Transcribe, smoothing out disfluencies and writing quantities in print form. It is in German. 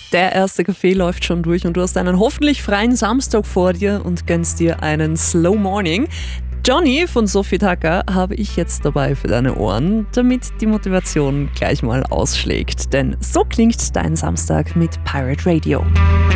Der erste Kaffee läuft schon durch und du hast einen hoffentlich freien Samstag vor dir und gönnst dir einen Slow Morning. Johnny von Sophie Tucker habe ich jetzt dabei für deine Ohren, damit die Motivation gleich mal ausschlägt. Denn so klingt dein Samstag mit Pirate Radio.